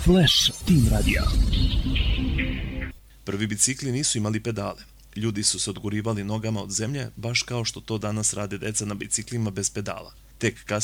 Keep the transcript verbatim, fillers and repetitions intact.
Flash Team Radio. Prvi bicikli nisu imali pedale. Ljudi su se odgurivali nogama od zemlje, baš kao što to danas rade deca na biciklima bez pedala. Tek kasnije